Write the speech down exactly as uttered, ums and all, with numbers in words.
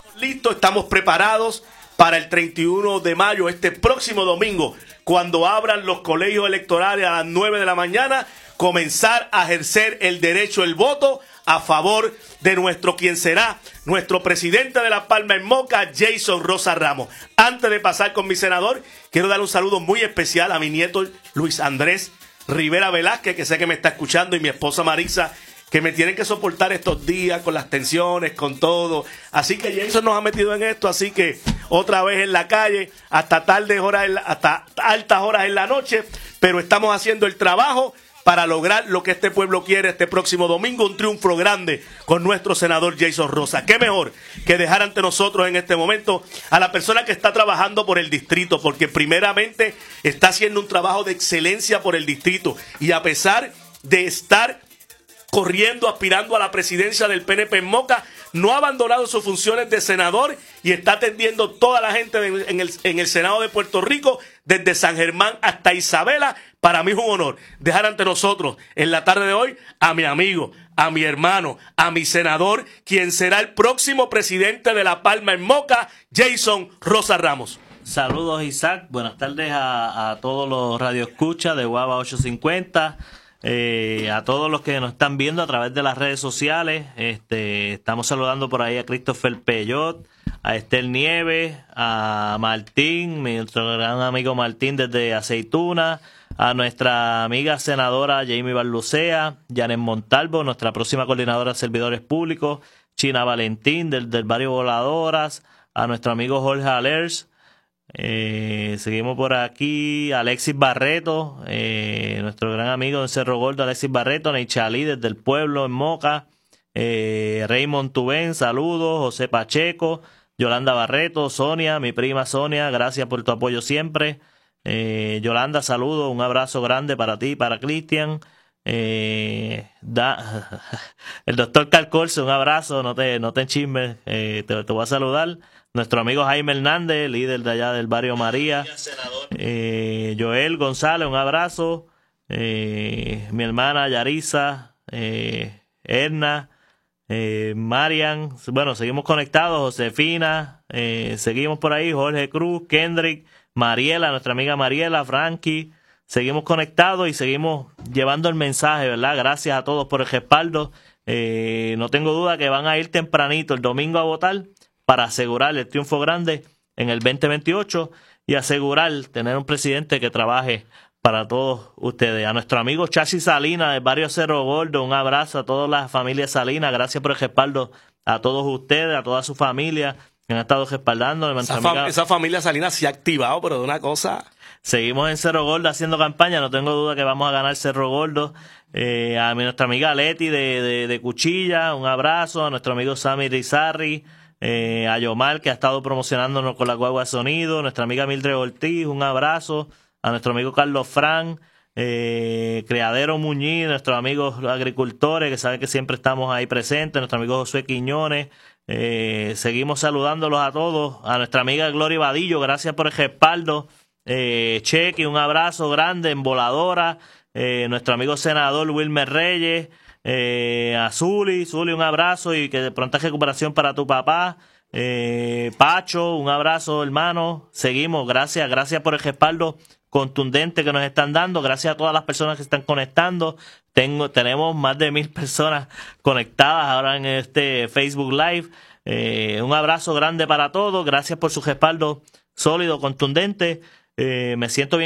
Listo, estamos preparados para el treinta y uno de mayo, este próximo domingo, cuando abran los colegios electorales a las nueve de la mañana, comenzar a ejercer el derecho al voto a favor de nuestro quien será nuestro presidente de La Palma en Moca, Jason Rosa Ramos. Antes de pasar con mi senador, quiero dar un saludo muy especial a mi nieto Luis Andrés Rivera Velázquez, que sé que me está escuchando, y mi esposa Marisa, que me tienen que soportar estos días con las tensiones, con todo. Así que Jason nos ha metido en esto, así que otra vez en la calle, hasta tardes horas, en la, hasta altas horas en la noche, pero estamos haciendo el trabajo para lograr lo que este pueblo quiere este próximo domingo, un triunfo grande con nuestro senador Jason Rosa. Qué mejor que dejar ante nosotros en este momento a la persona que está trabajando por el distrito, porque primeramente está haciendo un trabajo de excelencia por el distrito, y a pesar de estar corriendo, aspirando a la presidencia del P N P en Moca, no ha abandonado sus funciones de senador y está atendiendo toda la gente de, en, el, en el Senado de Puerto Rico, desde San Germán hasta Isabela. Para mí es un honor dejar ante nosotros en la tarde de hoy a mi amigo, a mi hermano, a mi senador, quien será el próximo presidente de La Palma en Moca, Jason Rosa Ramos. Saludos, Isaac. Buenas tardes a, a todos los radioescuchas de Guava ochocientos cincuenta. Eh, a todos los que nos están viendo a través de las redes sociales. Este, estamos saludando por ahí a Christopher Peyot, a Estel Nieves, a Martín, nuestro gran amigo Martín desde Aceituna, a nuestra amiga senadora Jamie Barlucea, Janet Montalvo, nuestra próxima coordinadora de servidores públicos, China Valentín del, del barrio Voladoras, a nuestro amigo Jorge Alers. Eh, seguimos por aquí, Alexis Barreto, eh, nuestro gran amigo de Cerro Gordo, Alexis Barreto, Neichalí desde el pueblo en Moca, eh, Raymond Tubén, saludos, José Pacheco, Yolanda Barreto, Sonia, mi prima Sonia, gracias por tu apoyo siempre. eh, Yolanda, saludos, un abrazo grande para ti, para Cristian. Eh, da, el doctor Calcorce, un abrazo, no te, no te enchismes, eh, te, te voy a saludar. Nuestro amigo Jaime Hernández, líder de allá del barrio María. Eh, Joel González, un abrazo. Eh, mi hermana Yarisa, eh, Erna, eh, Marian. Bueno, seguimos conectados. Josefina, eh, seguimos por ahí. Jorge Cruz, Kendrick, Mariela, nuestra amiga Mariela, Frankie. Seguimos conectados y seguimos llevando el mensaje, ¿verdad? Gracias a todos por el respaldo. Eh, no tengo duda que van a ir tempranito el domingo a votar para asegurar el triunfo grande en el veinte veintiocho y asegurar tener un presidente que trabaje para todos ustedes. A nuestro amigo Chachi Salinas del barrio Cerro Gordo, un abrazo a todas las familias Salinas. Gracias por el respaldo a todos ustedes, a toda su familia que han estado respaldando. Esa, fam esa familia Salinas se ha activado, pero de una cosa... Seguimos en Cerro Gordo haciendo campaña, no tengo duda que vamos a ganar Cerro Gordo. Eh, a nuestra amiga Leti de, de, de Cuchilla, un abrazo. A nuestro amigo Sammy Rizarri, eh, a Yomar, que ha estado promocionándonos con la guagua de sonido. Nuestra amiga Mildred Ortiz, un abrazo. A nuestro amigo Carlos Fran, eh, Criadero Muñiz, nuestros amigos agricultores, que saben que siempre estamos ahí presentes. Nuestro amigo Josué Quiñones. Eh, seguimos saludándolos a todos. A nuestra amiga Gloria Vadillo, gracias por el respaldo. Eh, Chequi, un abrazo grande en Voladora. Eh, nuestro amigo senador Wilmer Reyes, eh, a Zuli, Zuli, un abrazo y que de pronta recuperación para tu papá. Eh, Pacho, un abrazo, hermano. Seguimos, gracias, gracias por el respaldo contundente que nos están dando. Gracias a todas las personas que están conectando. Tengo, tenemos más de mil personas conectadas ahora en este Facebook Live. Eh, un abrazo grande para todos. Gracias por su respaldo sólido, contundente. Eh, me siento bien